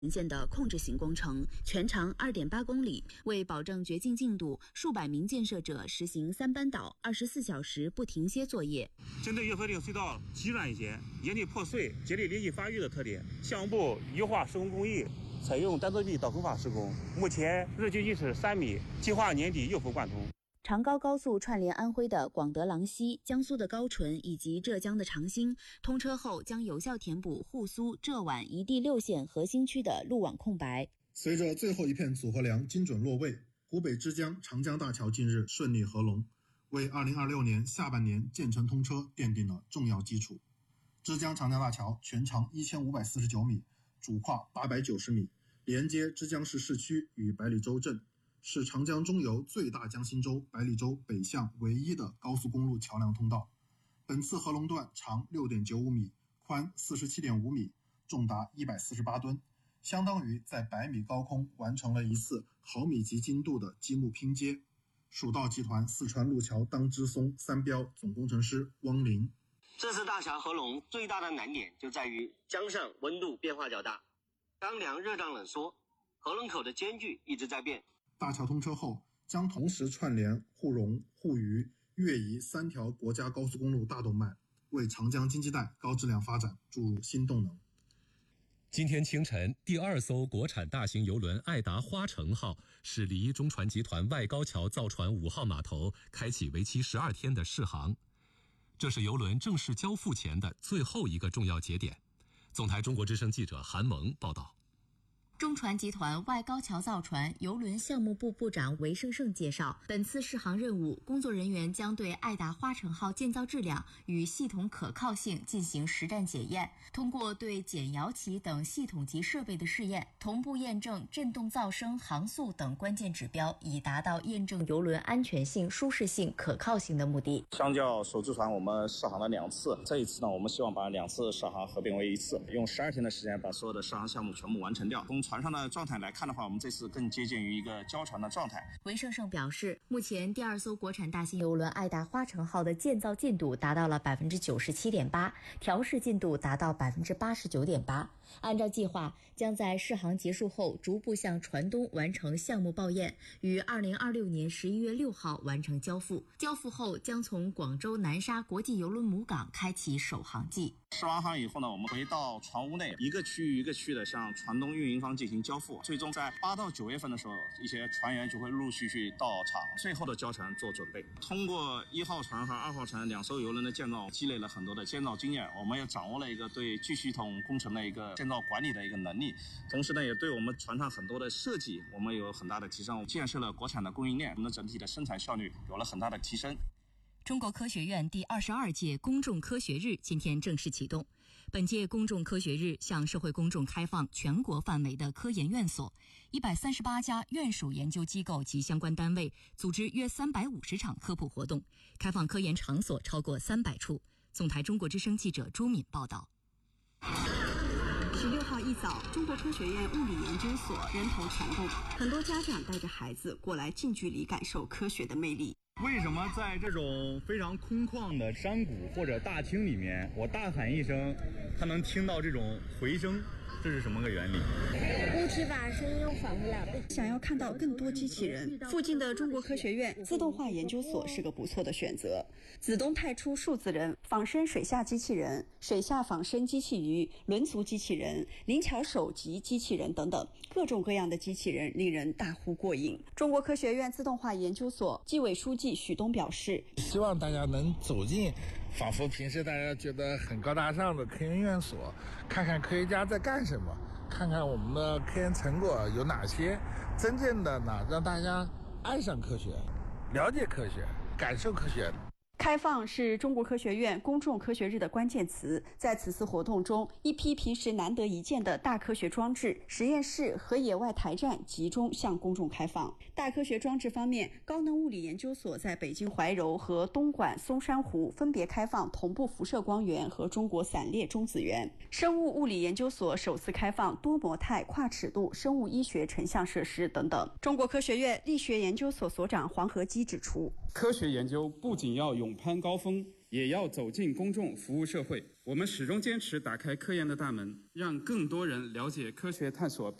线的控制型工程，全长2.8公里。为保证掘进进度，数百名建设者实行3班倒、24小时不停歇作业。 针对1和0隧道极软些、岩地破碎、节理离地发育的特点，项目部优化施工工艺，采用单侧壁倒空法施工。目前日均计时3米，计划年底右幅贯通。 长高高速串联安徽的广德郎西、江苏的高淳以及浙江的长兴，通车后将有效填补沪苏、浙皖一地6县核心区的路网空白。 随着最后一片组合梁精准落位，湖北之江长江大桥近日顺利合龙，为2026年下半年建成通车奠定了重要基础。之江长江大桥全长1549米，主跨890米，连接之江市市区与百里洲镇，是长江中游最大江心洲百里洲北向唯一的高速公路桥梁通道。本次合龙段长6.95米，宽47.5米，重达148吨，相当于在100米高空完成了一次毫米级精度的积木拼接。蜀道集团四川路桥当支松三标总工程师汪林： 这次大桥合龙最大的难点就在于江上温度变化较大，刚凉热胀冷缩，合龙口的间距一直在变。 大桥通车后，将同时串联沪蓉、沪渝、粤宜3条国家高速公路大动脉，为长江经济带高质量发展注入新动能。 今天清晨，第2艘国产大型邮轮爱达花城号驶离中船集团外高桥造船5号码头，开启为期12天的试航。这是邮轮正式交付前的最后一个重要节点。总台中国之声记者韩萌报道。 中船集团外高桥造船邮轮项目部部长韦胜胜介绍，本次试航任务，工作人员将对爱达花城号建造质量与系统可靠性进行实战检验，通过对减摇旗等系统级设备的试验，同步验证振动噪声、航速等关键指标，以达到验证邮轮安全性、舒适性、可靠性的目的。 相较首次船，我们试航了2次，这一次呢，我们希望把2次试航合并为1次，用12天的时间把所有的试航项目全部完成掉。从船上的状态来看的话，我们这次更接近于一个交船的状态。 韦胜胜表示，目前第2艘国产大型邮轮爱达花城号的建造进度达到了 97.8%， 调试进度达到 89.8%。按照计划，将在试航结束后逐步向船东完成项目报验，于2026年11月6号完成交付。交付后将从广州南沙国际邮轮母港开启首航季。 试完航以后呢，我们回到船坞内，一个区域一个区域的向船东运营方进行交付。最终在8到9月份的时候，一些船员就会陆陆续续到场，最后的交船做准备。通过1号船和2号船2艘邮轮的建造，积累了很多的建造经验，我们也掌握了一个对巨系统工程的一个建造管理的一个能力，同时呢，也对我们船上很多的设计，我们有很大的提升。建设了国产的供应链，我们整体的生产效率有了很大的提升。 中国科学院第22届公众科学日今天正式启动。本届公众科学日向社会公众开放全国范围的科研院所，138家院属研究机构及相关单位组织约350场科普活动，开放科研场所超过300处。总台中国之声记者朱敏报道。 16号一早，中国科学院物理研究所人头攒动，很多家长带着孩子过来近距离感受科学的魅力。 为什么在这种非常空旷的山谷或者大厅里面，我大喊一声，它能听到这种回声？这是什么个原理？ 物体把声音又返回来。 想要看到更多机器人，附近的中国科学院自动化研究所是个不错的选择。子东派出数字人、仿生水下机器人、水下仿生机器鱼、轮足机器人、灵巧手级机器人等等，各种各样的机器人令人大呼过瘾。中国科学院自动化研究所纪委书记许东表示， 希望大家能走进仿佛平时大家觉得很高大上的科研院所，看看科学家在干什么，看看我们的科研成果有哪些，真正的呢让大家爱上科学，了解科学，感受科学。 开放是中国科学院公众科学日的关键词。在此次活动中，一批平时难得一见的大科学装置、实验室和野外台站集中向公众开放。大科学装置方面，高能物理研究所在北京怀柔和东莞松山湖分别开放同步辐射光源和中国散列中子源。生物物理研究所首次开放多模态跨尺度生物医学成像设施等等。中国科学院力学研究所所长黄和基指出， 科学研究不仅要勇攀高峰， 也要走进公众，服务社会。我们始终坚持打开科研的大门，让更多人了解科学探索